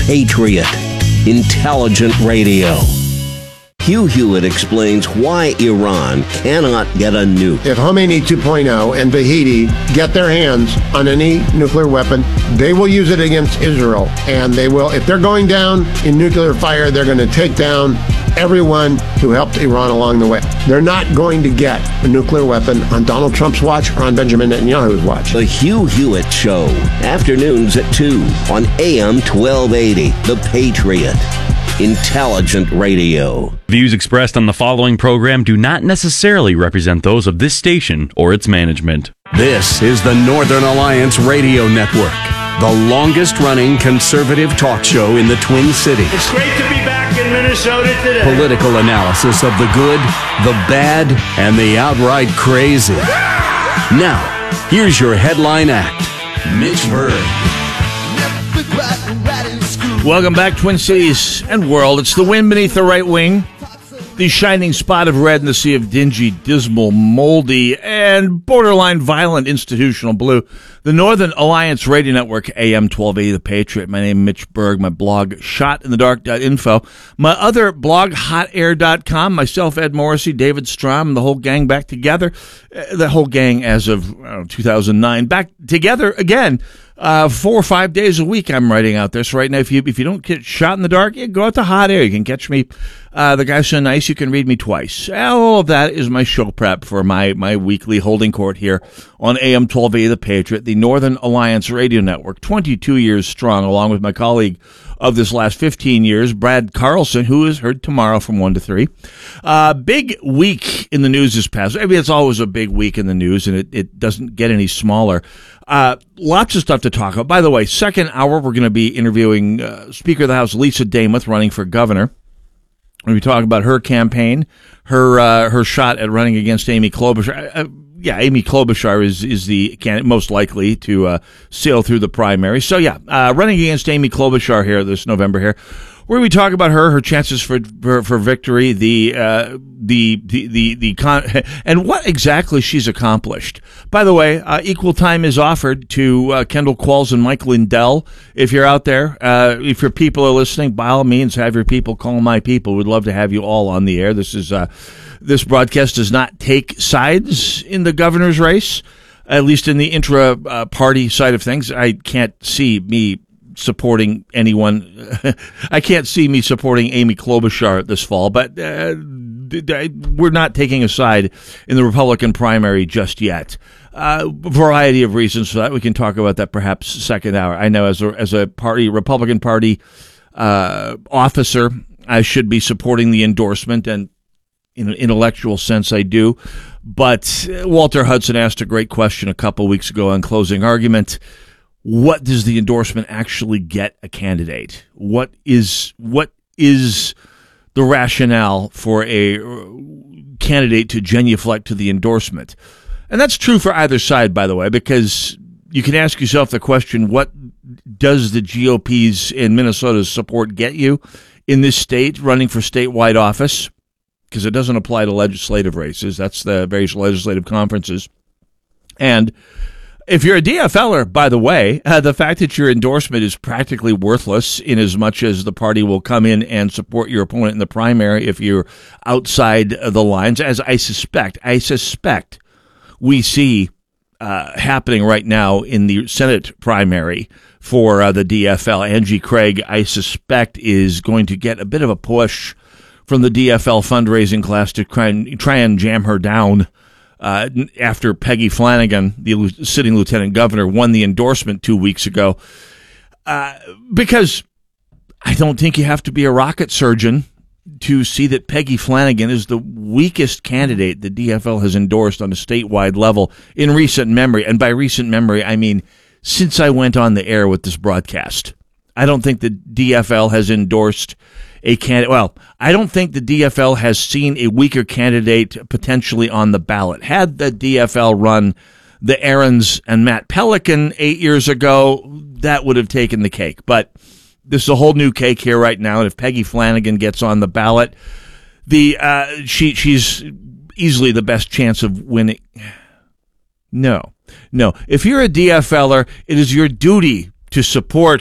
Patriot. Intelligent radio. Hugh Hewitt explains why Iran cannot get a nuke. If Khomeini 2.0 and Vahidi get their hands on any nuclear weapon, they will use it against Israel. And they will, if they're going down in nuclear fire, they're going to take down everyone who helped Iran along the way. They're not going to get a nuclear weapon on Donald Trump's watch or on Benjamin Netanyahu's watch. The Hugh Hewitt Show, afternoons at 2 on AM 1280, The Patriot. Intelligent radio. Views expressed on the following program do not necessarily represent those of this station or its management. This is the Northern Alliance Radio Network, the longest-running conservative talk show in the Twin Cities. It's great to be back in Minnesota today. Political analysis of the good, the bad, and the outright crazy. Now, here's your headline act, Mitch Berg. Welcome back, Twin Cities and world. It's the wind beneath the right wing, the shining spot of red in the sea of dingy, dismal, moldy, and borderline violent institutional blue. The Northern Alliance Radio Network, AM 1280, The Patriot. My name is Mitch Berg. My blog, shotinthedark.info. My other blog, hotair.com. Myself, Ed Morrissey, David Strom, and the whole gang back together. The whole gang as of 2009. Back together again. 4 or 5 days a week I'm writing out there. So right now, if you don't get shot in the dark, go out to Hot Air. You can catch me. The guy's so nice you can read me twice. All of that is my show prep for my weekly holding court here on AM 1280 The Patriot, the Northern Alliance Radio Network, 22 years strong, along with my colleague of this last 15 years, Brad Carlson, who is heard tomorrow from 1 to 3. Big week in the news this past. I mean, it's always a big week in the news, and it doesn't get any smaller. Lots of stuff to talk about. By the way, second hour, we're going to be interviewing Speaker of the House Lisa Damoth, running for governor. We're going to be talking about her campaign, her shot at running against Amy Klobuchar. Amy Klobuchar is the candidate most likely to sail through the primary. So, running against Amy Klobuchar here this November here. Where we talk about her chances for victory, and what exactly she's accomplished. By the way, equal time is offered to Kendall Qualls and Mike Lindell. If you're out there, if your people are listening, by all means, have your people call my people. We'd love to have you all on the air. This broadcast does not take sides in the governor's race, at least in the intra-party side of things. I can't see me supporting anyone. I can't see me supporting Amy Klobuchar this fall, but we're not taking a side in the Republican primary just yet. A variety of reasons for that. We can talk about that perhaps second hour. I know as a Republican Party officer, I should be supporting the endorsement, and in an intellectual sense I do. But Walter Hudson asked a great question a couple weeks ago on Closing Argument. What does the endorsement actually get a candidate? What is the rationale for a candidate to genuflect to the endorsement? And that's true for either side, by the way, because you can ask yourself the question, what does the GOP's in Minnesota's support get you in this state running for statewide office? Because it doesn't apply to legislative races. That's the various legislative conferences. And if you're a DFLer, by the way, the fact that your endorsement is practically worthless in as much as the party will come in and support your opponent in the primary if you're outside the lines, as I suspect we see happening right now in the Senate primary for the DFL. Angie Craig, I suspect, is going to get a bit of a push from the DFL fundraising class to try and jam her down after Peggy Flanagan, the sitting lieutenant governor, won the endorsement 2 weeks ago. Because I don't think you have to be a rocket surgeon to see that Peggy Flanagan is the weakest candidate the DFL has endorsed on a statewide level in recent memory. And by recent memory, I mean since I went on the air with this broadcast. I don't think the DFL has endorsed a candidate. Well, I don't think the DFL has seen a weaker candidate potentially on the ballot. Had the DFL run the Aarons and Matt Pelican 8 years ago, that would have taken the cake. But this is a whole new cake here right now, and if Peggy Flanagan gets on the ballot, she's easily the best chance of winning. No. If you're a DFLer, it is your duty to support